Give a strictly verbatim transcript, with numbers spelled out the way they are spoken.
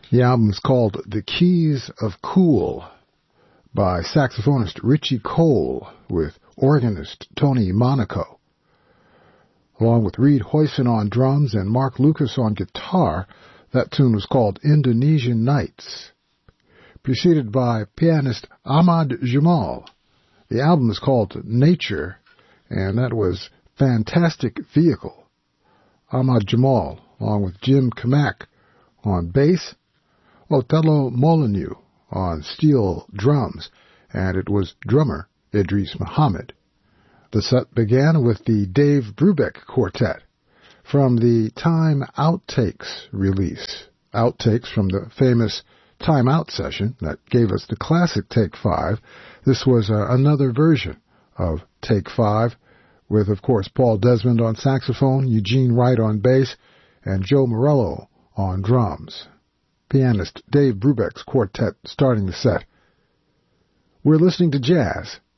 The album is called The Keys of Cool by saxophonist Richie Cole with organist Tony Monaco. Along with Reed Hoyson on drums and Mark Lucas on guitar, that tune was called Indonesian Nights. Preceded by pianist Ahmad Jamal. The album is called Nature, and that was Fantastic Vehicle. Ahmad Jamal, along with Jim Kamak on bass, Otello Molyneux on steel drums, and it was drummer Idris Muhammad. The set began with the Dave Brubeck Quartet from the Time Outtakes release. Outtakes from the famous Time Out session that gave us the classic Take Five. This was uh, another version of Take Five with, of course, Paul Desmond on saxophone, Eugene Wright on bass, and Joe Morello on drums. Pianist Dave Brubeck's quartet starting the set. We're listening to jazz